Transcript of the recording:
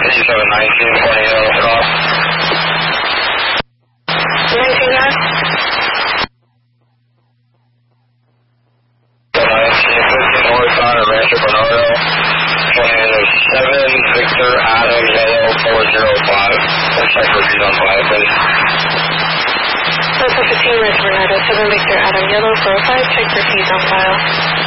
3719, 20 yellow cross. 19 guys? 19, 15 North on Rancho Bernardo. 27, Victor Adam Yellow 405. Let's check repeat on file, please. Delta 15 Rancho Bernardo, 7 Victor Adam Yellow 405, check repeat on file.